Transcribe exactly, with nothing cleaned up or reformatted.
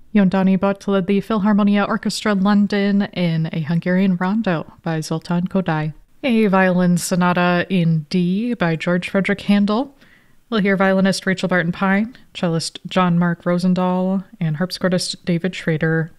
Yondani Bot led the Philharmonia Orchestra London in a Hungarian rondo by Zoltán Kodály. A violin sonata in D by George Frederick Handel. We'll hear violinist Rachel Barton Pine, cellist John Mark Rosendahl, and harpsichordist David Schrader